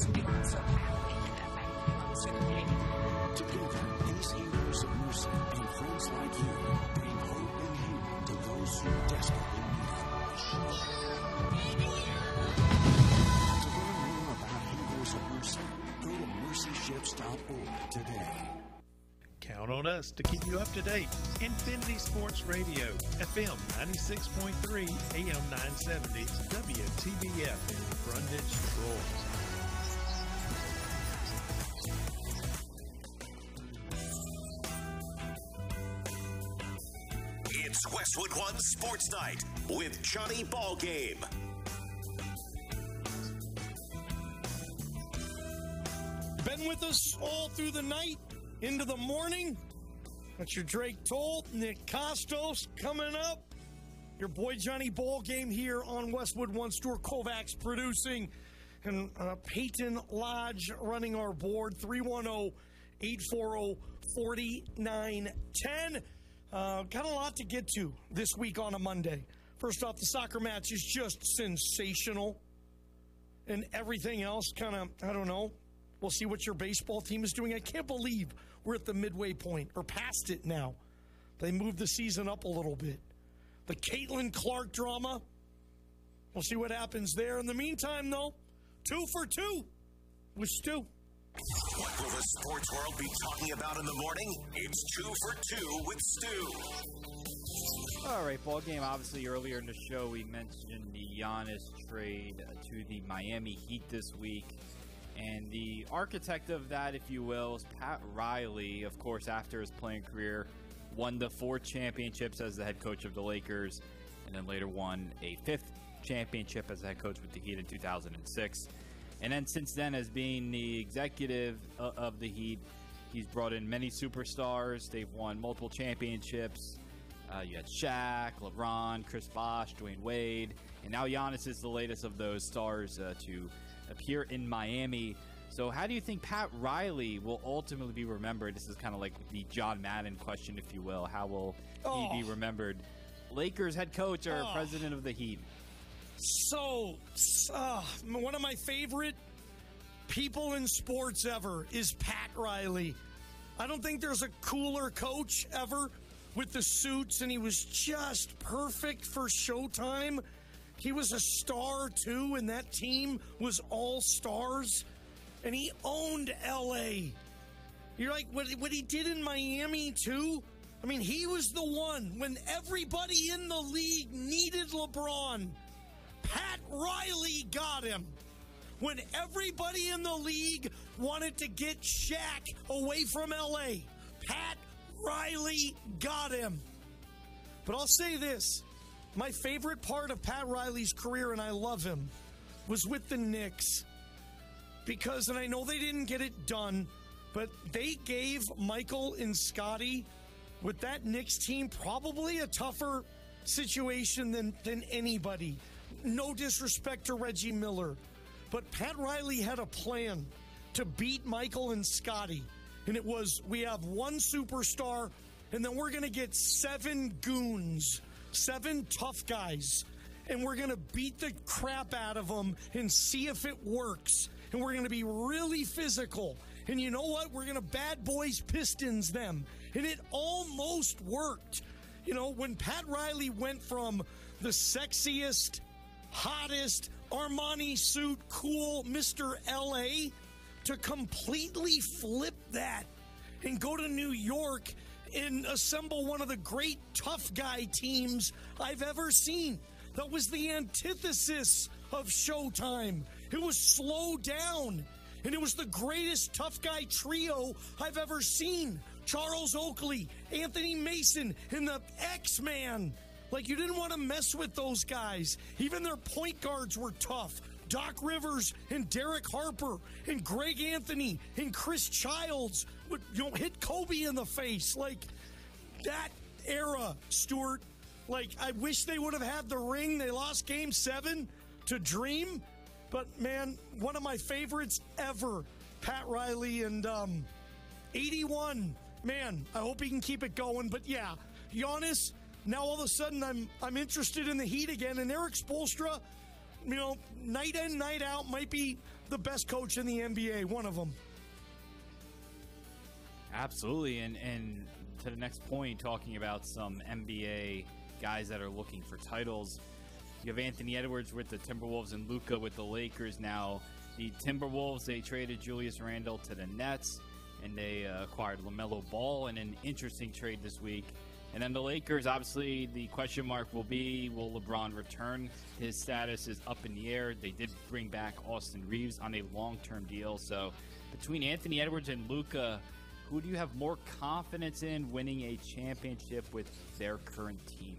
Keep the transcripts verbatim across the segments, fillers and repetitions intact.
I'm so happy that I'm on the screen. Together, these heroes of mercy and friends like you bring hope and healing to those who desperately need it. To learn more about Heroes of Mercy, go to mercy ships dot org today. Count on us to keep you up to date. Infinity Sports Radio, F M ninety-six point three, A M nine seventy, W T B F in Brundage, Trolls. It's Westwood One Sports Night with Johnny Ballgame. Been with us all through the night, into the morning. That's your Drake Toll, Nick Costos coming up. Your boy Johnny Ballgame here on Westwood One. Stuart Kovacs producing, and uh, Peyton Lodge running our board. three one zero, eight four zero, four nine one zero. Uh, got a lot to get to this week on a Monday. First off, the soccer match is just sensational. And everything else kind of, I don't know. We'll see what your baseball team is doing. I can't believe we're at the midway point, or past it now. They moved the season up a little bit. The Caitlin Clark drama, we'll see what happens there. In the meantime, though, two for two with Stu. What will the sports world be talking about in the morning? It's two for two with Stu. All right, ball game. Obviously, earlier in the show, we mentioned the Giannis trade uh, to the Miami Heat this week. And the architect of that, if you will, is Pat Riley. Of course, after his playing career, won the four championships as the head coach of the Lakers, and then later won a fifth championship as the head coach with the Heat in two thousand six. And then since then, as being the executive uh, of the Heat, he's brought in many superstars. They've won multiple championships. Uh, you had Shaq, LeBron, Chris Bosh, Dwayne Wade, and now Giannis is the latest of those stars uh, to appear in Miami. So how do you think Pat Riley will ultimately be remembered? This is kind of like the John Madden question, if you will. How will oh. he be remembered? Lakers head coach or oh. president of the Heat? So, uh, one of my favorite people in sports ever is Pat Riley. I don't think there's a cooler coach ever with the suits, and he was just perfect for Showtime. He was a star, too, and that team was all stars, and he owned L A. You're like, what, what he did in Miami, too? I mean, he was the one when everybody in the league needed LeBron. Pat Riley got him. When everybody in the league wanted to get Shaq away from L A, Pat Riley got him. But I'll say this. My favorite part of Pat Riley's career, and I love him, was with the Knicks. Because, and I know they didn't get it done, but they gave Michael and Scottie, with that Knicks team, probably a tougher situation than, than anybody. No disrespect to Reggie Miller. But Pat Riley had a plan to beat Michael and Scottie. And it was, we have one superstar, and then we're going to get seven goons. Seven tough guys, and we're going to beat the crap out of them and see if it works. And we're going to be really physical. And you know what? We're going to bad boys Pistons them. And it almost worked. You know, when Pat Riley went from the sexiest, hottest, Armani suit, cool Mister L A to completely flip that and go to New York and assemble one of the great tough guy teams I've ever seen. That was the antithesis of Showtime. It was slow down, and it was the greatest tough guy trio I've ever seen. Charles Oakley, Anthony Mason, and the X-Man. Like, you didn't want to mess with those guys. Even their point guards were tough. Doc Rivers and Derek Harper and Greg Anthony and Chris Childs would, you know, hit Kobe in the face. Like, that era, Stuart, like, I wish they would have had the ring. They lost game seven to Dream. But, man, one of my favorites ever, Pat Riley. And um, eighty-one, man, I hope he can keep it going. But, yeah, Giannis, now all of a sudden I'm I'm interested in the Heat again. And Eric Spoelstra, you know, night in, night out, might be the best coach in the N B A, one of them. Absolutely, and, and to the next point, talking about some N B A guys that are looking for titles. You have Anthony Edwards with the Timberwolves and Luka with the Lakers. Now, the Timberwolves, they traded Julius Randle to the Nets, and they uh, acquired LaMelo Ball in an interesting trade this week. And then the Lakers, obviously, the question mark will be, will LeBron return? His status is up in the air. They did bring back Austin Reeves on a long-term deal. So between Anthony Edwards and Luka, who do you have more confidence in winning a championship with their current team?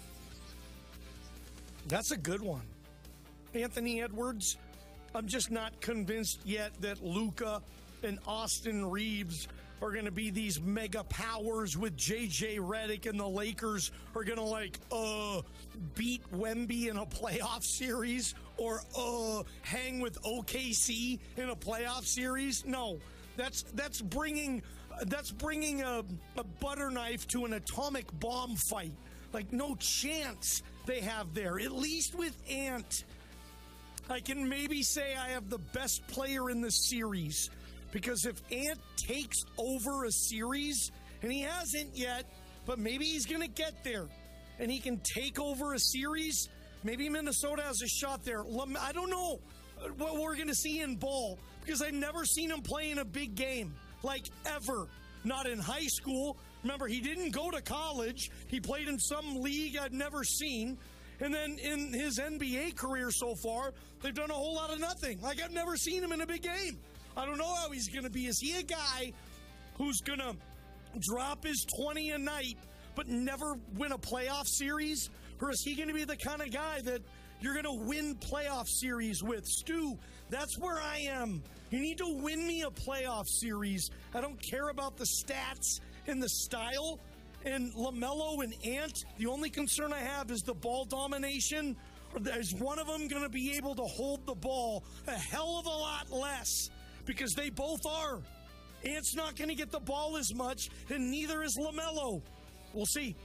That's a good one. Anthony Edwards, I'm just not convinced yet that Luka and Austin Reeves are going to be these mega powers with J J Redick, and the Lakers are going to, like, uh, beat Wemby in a playoff series or uh, hang with O K C in a playoff series. No, that's that's bringing that's bringing a, a butter knife to an atomic bomb fight. Like, no chance they have there. At least with Ant, I can maybe say I have the best player in the series. Because if Ant takes over a series, and he hasn't yet, but maybe he's going to get there, and he can take over a series, maybe Minnesota has a shot there. I don't know what we're going to see in Ball, because I've never seen him play in a big game, like ever. Not in high school. Remember, he didn't go to college. He played in some league I'd never seen. And then in his N B A career so far, they've done a whole lot of nothing. Like, I've never seen him in a big game. I don't know how he's going to be. Is he a guy who's going to drop his twenty a night but never win a playoff series? Or is he going to be the kind of guy that you're going to win playoff series with? Stu, that's where I am. You need to win me a playoff series. I don't care about the stats and the style. And LaMelo and Ant, the only concern I have is the ball domination. Is one of them going to be able to hold the ball a hell of a lot less? Because they both are. Ant's not going to get the ball as much, and neither is LaMelo. We'll see.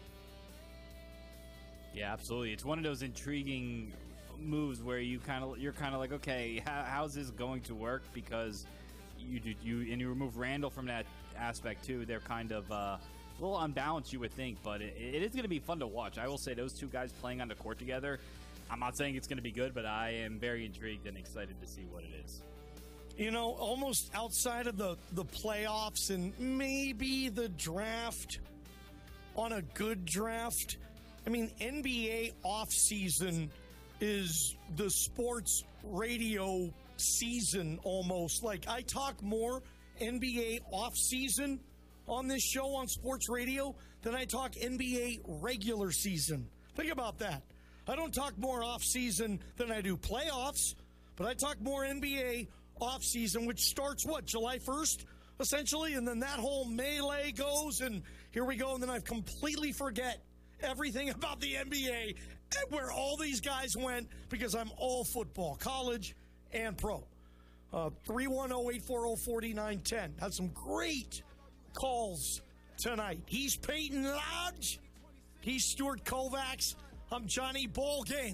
Yeah, absolutely. It's one of those intriguing moves where you kind of you're kind of like, okay, how, how's this going to work? Because you do you and you remove Randall from that aspect too. They're kind of uh, a little unbalanced, you would think, but it, it is going to be fun to watch. I will say those two guys playing on the court together. I'm not saying it's going to be good, but I am very intrigued and excited to see what it is. You know, almost outside of the, the playoffs and maybe the draft, on a good draft, I mean, N B A offseason is the sports radio season almost. Like, I talk more N B A offseason on this show on sports radio than I talk N B A regular season. Think about that. I don't talk more offseason than I do playoffs, but I talk more N B A offseason, which starts, what, July first, essentially? And then that whole melee goes, and here we go, and then I completely forget everything about the N B A and where all these guys went, because I'm all football, college and pro. Uh, three one zero, eight four zero, four nine one zero. Had some great calls tonight. He's Peyton Lodge. He's Stuart Kovacs. I'm Johnny Ballgame.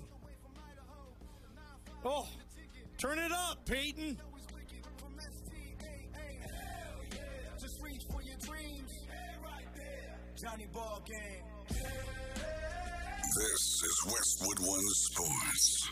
Oh, turn it up, Peyton. Just reach for your dreams. Right there. Johnny Ballgame. This is Westwood One Sports.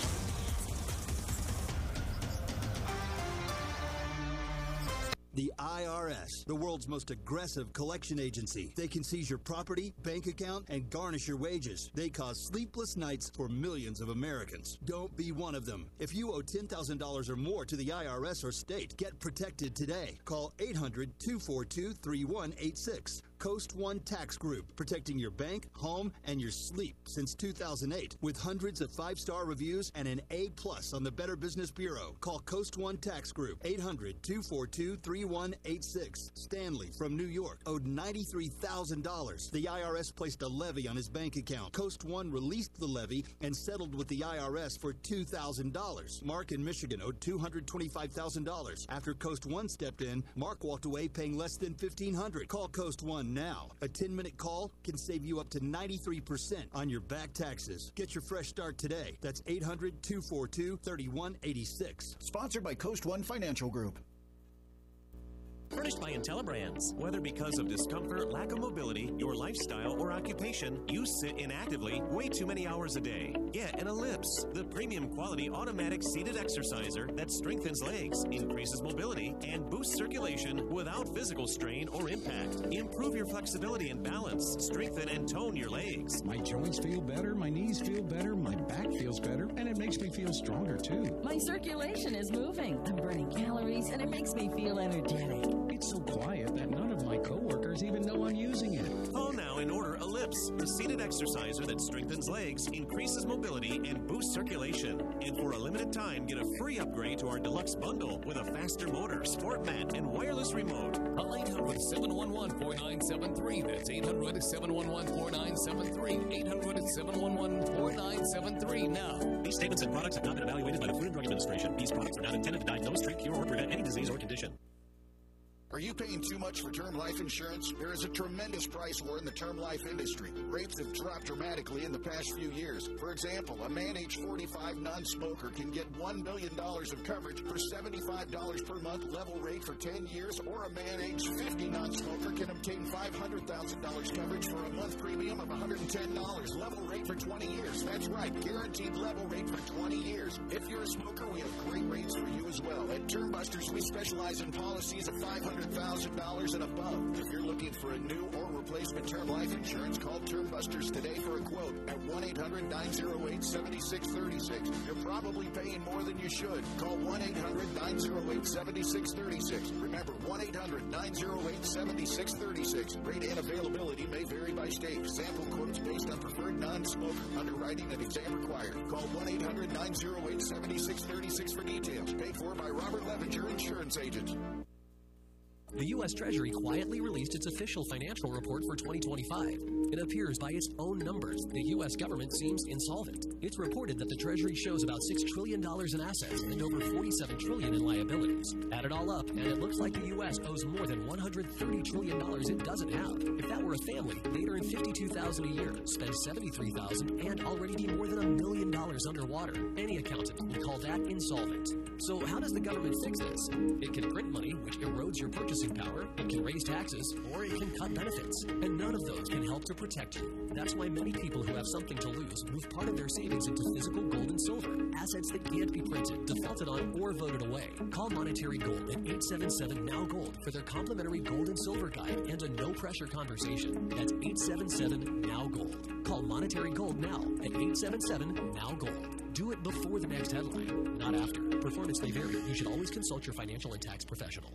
The I R S, the world's most aggressive collection agency. They can seize your property, bank account, and garnish your wages. They cause sleepless nights for millions of Americans. Don't be one of them. If you owe ten thousand dollars or more to the I R S or state, get protected today. Call eight hundred, two four two, three one eight six. Coast One Tax Group, protecting your bank, home, and your sleep since two thousand eight. With hundreds of five-star reviews and an A plus on the Better Business Bureau. Call Coast One Tax Group, eight hundred, two four two, three one eight six. Stanley from New York owed ninety-three thousand dollars. The I R S placed a levy on his bank account. Coast One released the levy and settled with the I R S for two thousand dollars. Mark in Michigan owed two hundred twenty-five thousand dollars. After Coast One stepped in, Mark walked away paying less than fifteen hundred dollars. Call Coast One now. A ten-minute call can save you up to ninety-three percent on your back taxes. Get your fresh start today. That's eight hundred, two four two, three one eight six. Sponsored by Coast One Financial Group. Furnished by IntelliBrands. Whether because of discomfort, lack of mobility, your lifestyle, or occupation, you sit inactively way too many hours a day. Get an Ellipse, the premium quality automatic seated exerciser that strengthens legs, increases mobility, and boosts circulation without physical strain or impact. Improve your flexibility and balance. Strengthen and tone your legs. My joints feel better, my knees feel better, my back feels better, and it makes me feel stronger too. My circulation is moving. I'm burning calories, and it makes me feel energetic. It's so quiet that none of my coworkers even know I'm using it. Call now and order Ellipse, the seated exerciser that strengthens legs, increases mobility, and boosts circulation. And for a limited time, get a free upgrade to our deluxe bundle with a faster motor, sport mat, and wireless remote. Call eight hundred, seven one one, four nine seven three. That's eight hundred, seven one one, four nine seven three. eight hundred, seven one one, four nine seven three now. These statements and products have not been evaluated by the Food and Drug Administration. These products are not intended to diagnose, treat, cure, or prevent any disease or condition. Are you paying too much for term life insurance? There is a tremendous price war in the term life industry. Rates have dropped dramatically in the past few years. For example, a man age forty-five non-smoker can get one million dollars of coverage for seventy-five dollars per month level rate for ten years, or a man age fifty non-smoker can obtain five hundred thousand dollars coverage for a month premium of one hundred ten dollars level rate for twenty years. That's right, guaranteed level rate for twenty years. If you're a smoker, we have great rates for you as well. At Term Busters, we specialize in policies of five hundred thousand dollars and above. If you're looking for a new or replacement term life insurance, call Term Busters today for a quote at one eight hundred, nine oh eight, seven six three six. You're probably paying more than you should. Call one eight hundred, nine oh eight, seven six three six. Remember, one eight hundred, nine oh eight, seven six three six. Rate and availability may vary by state. Sample quotes based on preferred non-smoker. Underwriting and exam required. Call one eight hundred, nine oh eight, seven six three six for details. Paid for by Robert Levinger Insurance Agents. The U S Treasury quietly released its official financial report for twenty twenty-five. It appears by its own numbers, the U S government seems insolvent. It's reported that the Treasury shows about six trillion dollars in assets and over forty-seven trillion dollars in liabilities. Add it all up, and it looks like the U S owes more than one hundred thirty trillion dollars it doesn't have. If that were a family, they'd earn fifty-two thousand dollars a year, spend seventy-three thousand dollars, and already be more than a million dollars underwater. Any accountant would call that insolvent. So how does the government fix this? It can print money, which erodes your purchasing power, it can raise taxes, or it can cut benefits. And none of those can help to protect you. That's why many people who have something to lose move part of their savings into physical gold and silver, assets that can't be printed, defaulted on, or voted away. Call Monetary Gold at eight seven seven, N O W Gold for their complimentary gold and silver guide and a no-pressure conversation. That's eight seven seven, N O W Gold. Call Monetary Gold now at eight seven seven, N O W Gold. Do it before the next headline, not after. Performance may vary. You should always consult your financial and tax professional.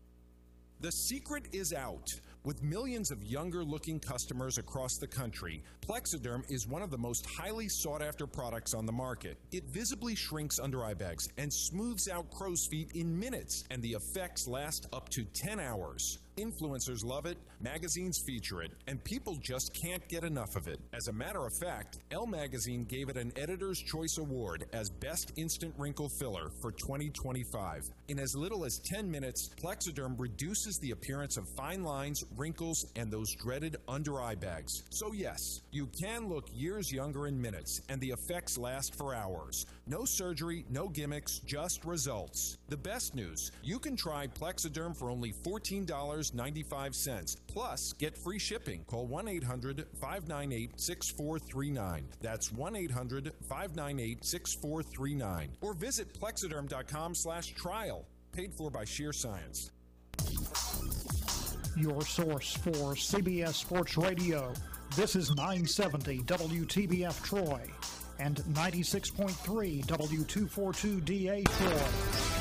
The secret is out. With millions of younger-looking customers across the country, Plexiderm is one of the most highly sought-after products on the market. It visibly shrinks under-eye bags and smooths out crow's feet in minutes, and the effects last up to ten hours. Influencers love it, magazines feature it, and people just can't get enough of it. As a matter of fact, Elle Magazine gave it an Editor's Choice Award as Best Instant Wrinkle Filler for twenty twenty-five. In as little as ten minutes, Plexiderm reduces the appearance of fine lines, wrinkles, and those dreaded under-eye bags. So yes, you can look years younger in minutes, and the effects last for hours. No surgery, no gimmicks, just results. The best news, you can try Plexiderm for only fourteen dollars and ninety-five cents. Plus, get free shipping. Call one eight hundred, five nine eight, six four three nine. That's one eight hundred, five nine eight, six four three nine. Or visit plexiderm dot com slash trial. Paid for by Sheer Science. Your source for C B S Sports Radio. This is nine seventy W T B F Troy and ninety-six point three W two forty-two D A Troy.